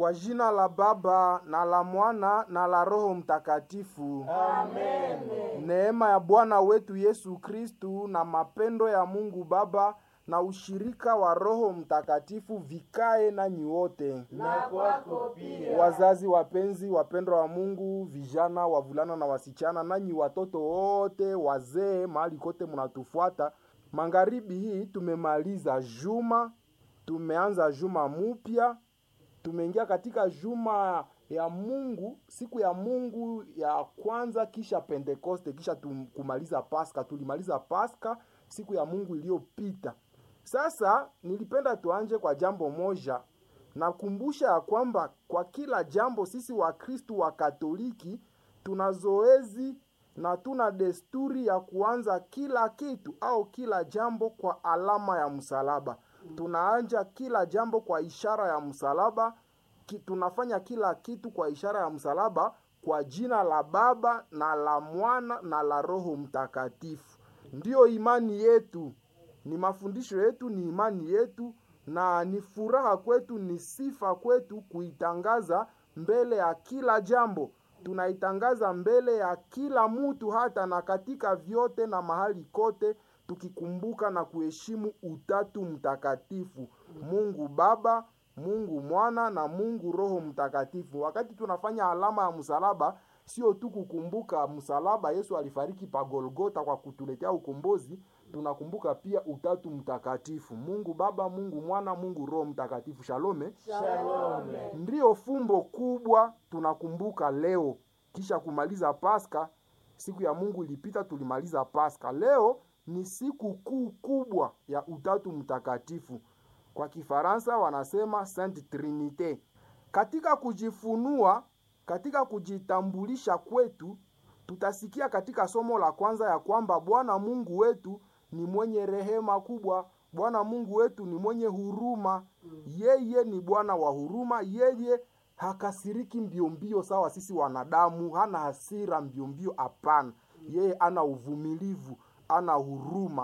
Kwa jina la Baba na la Mwana na la Roho Mtakatifu. Amen. Neema ya Bwana wetu Yesu Kristu na mapendo ya Mungu Baba na ushirika wa Roho Mtakatifu vikae nanyi wote. Na kwako pia. Wazazi wapenzi, wapendwa wa Mungu, vijana, wavulana na wasichana, nanyi watoto wote, wazee, mahali kote mnatufuata. Magharibi hii tumemaliza juma, tumeanza juma mpya. Tumeingia katika juma ya Mungu, siku ya Mungu ya kwanza kisha Pentekoste, kisha kumaliza Pasaka. Tulimaliza Pasaka siku ya Mungu iliyopita. Sasa nilipenda tuanje kwa jambo moja. Nakumbusha ya kwamba kwa kila jambo sisi wa Kristu wa Katoliki tuna zoezi na tuna desturi ya kuanza kila kitu au kila jambo kwa alama ya msalaba. Tunaanja kila jambo kwa ishara ya msalaba. Tunafanya kila kitu kwa ishara ya msalaba, kwa jina la Baba na la Mwana na la Roho Mtakatifu. Ndiyo imani yetu, ni mafundisho yetu, ni imani yetu, na ni furaha kwetu, ni sifa kwetu kuitangaza mbele ya kila jambo. Tunaitangaza mbele ya kila mtu, hata na katika vyote na mahali kote, tukikumbuka na kuheshimu utatu mtakatifu, Mungu Baba, Mungu Mwana na Mungu Roho Mtakatifu. Wakati tunafanya alama ya msalaba, sio tu kukumbuka msalaba, Yesu alifariki pa Golgotha kwa kutuletea ukombozi, tunakumbuka pia utatu mtakatifu, Mungu Baba, Mungu Mwana, Mungu Roho Mtakatifu. Shalome. Shalome. Ndiyo fumbo kubwa tunakumbuka leo. Kisha kumaliza Pasaka, siku ya Mungu ilipita, tulimaliza Pasaka. Leo ni siku kuu kubwa ya utatu mtakatifu. Kwa Kifaransa wanasema Sainte Trinite. Katika kujifunua, katika kujitambulisha kwetu, tutasikia katika somo la kwanza ya kwamba Bwana Mungu wetu ni mwenye rehema kubwa. Bwana Mungu wetu ni mwenye huruma. Yeye ni Bwana wa huruma. Yeye hakasiriki mbio mbio sawa sisi wanadamu. Hana hasira mbio mbio, hapana. Yeye ana uvumilivu, ana huruma,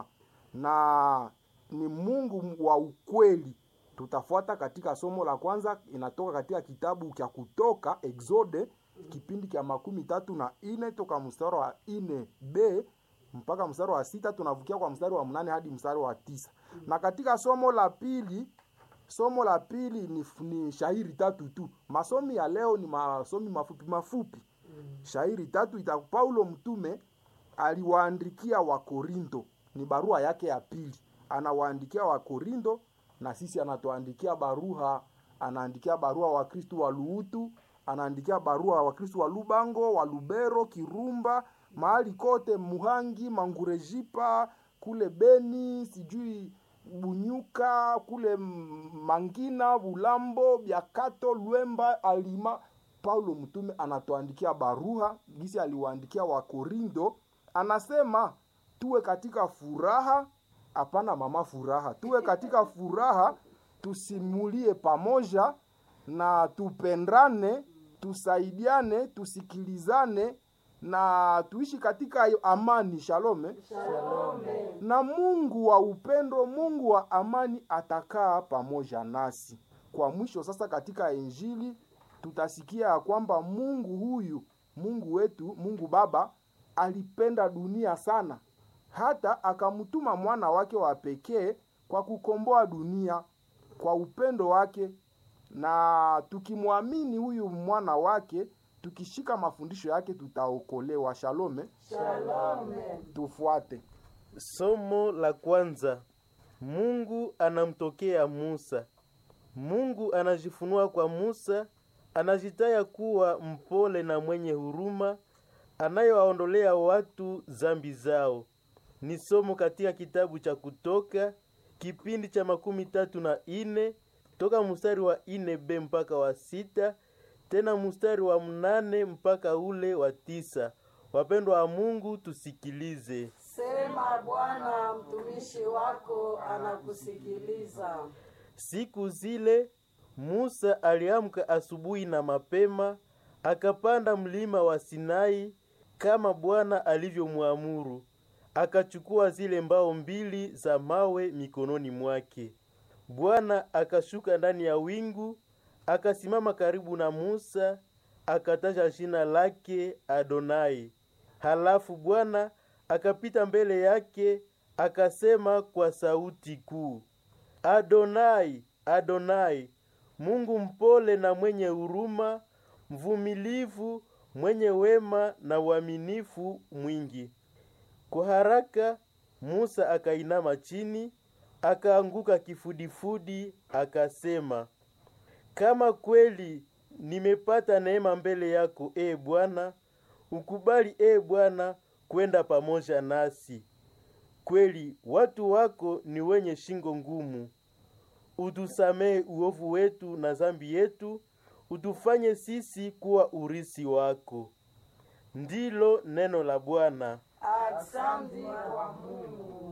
na ni Mungu wa ukweli. Tutafuata katika somo la kwanza, inatoka katika kitabu cha Kutoka, Exode, kipindi cha 34 toka mstari wa 4b mpaka mstari wa 6, tunavukia kwa mstari wa 8 hadi mstari wa 9. Na katika somo la pili ni shairi tatu tu. Masomi ya leo ni masomi mafupi. Shairi tatu. Paulo mtume aliwaandikia Wakorinto, ni barua yake ya pili. Anawaandikia Wakorinto, na sisi anatuandikia barua. Anaandikia barua wa Kristo wa Luutu, anaandikia barua wa Kristo wa Lubango, wa Lubero, Kirumba, mahali kote, Muhangi, Mangurejipa, kule Beni, sijui Bunyuka, kule Mangina, Bulambo, Biakato, Luemba, Alima. Paulo mtume anatuandikia barua, gisi aliwaandikia Wakorinto. Anasema tuwe katika furaha, hapana mama furaha. Tuwe katika furaha, tusimulie pamoja, na tupendane, tusaidiane, tusikilizane, na tuishi katika amani. Shalome. Shalome. Na Mungu wa upendo, Mungu wa amani atakaa pamoja nasi. Kwa mwisho sasa, katika Injili tutasikia ya kwamba Mungu huyu, Mungu wetu, Mungu Baba alipenda dunia sana, hata akamtuma mwana wake wa pekee kwa kukomboa dunia kwa upendo wake. Na tukimwamini huyu mwana wake, tukishika mafundisho yake, tutaokolewa. Shalome. Shalome. Tufuate somo la kwanza. Mungu anamtokea Musa. Mungu anajifunua kwa Musa, anajitaya kuwa mpole na mwenye huruma, anayewaondolea watu zambi zao. Ni somo katika kitabu cha Kutoka, kipindi cha 34 toka mstari wa 4b mpaka wa 6, tena mstari wa 8 mpaka ule wa 9. Wapendwa wa Mungu, tusikilize. Sema Bwana, mtumishi wako anakusikiliza. Siku zile Musa aliamka asubuhi na mapema, akapanda mlima wa Sinai kama Bwana alivyomwamuru. Akachukua zile mbao 2 za mawe mikononi mwake. Bwana akashuka ndani ya wingu, akasimama karibu na Musa, akataja jina lake Adonai. Halafu Bwana akapita mbele yake, akasema kwa sauti kuu, Adonai, Adonai, Mungu mpole na mwenye huruma, mvumilivu, mwenye wema na uaminifu mwingi. Kwa haraka Musa akainama chini, akaanguka kifudifudi, akasema, kama kweli nimepata neema mbele yako, Bwana, ukubali Bwana kwenda pamoja nasi. Kweli watu wako ni wenye shingo ngumu. Utusamee uovu wetu na dhambi yetu, utufanye sisi kuwa urisi wako. Ndilo neno la Bwana. Asante kwa Mungu.